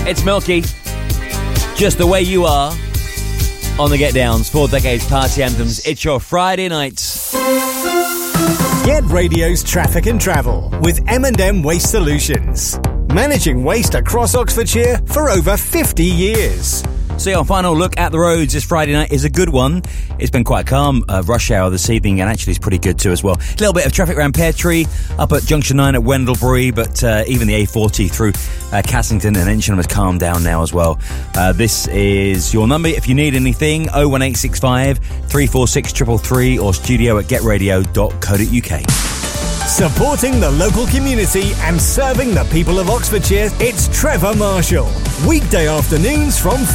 It's Milky. Just the way you are on the Get Downs. 4 decades party anthems. It's your Friday nights. Get Radio's traffic and travel with M&M Waste Solutions. Managing waste across Oxfordshire for over 50 years. So your final look at the roads this Friday night is a good one. It's been quite calm rush hour this evening, and actually it's pretty good too as well. A little bit of traffic around Pear Tree, up at Junction 9 at Wendellbury, but even the A40 through Cassington and Inchinham has calmed down now as well. This is your number if you need anything, 01865 346 333 or studio at getradio.co.uk. Supporting the local community and serving the people of Oxfordshire, it's Trevor Marshall. Weekday afternoons from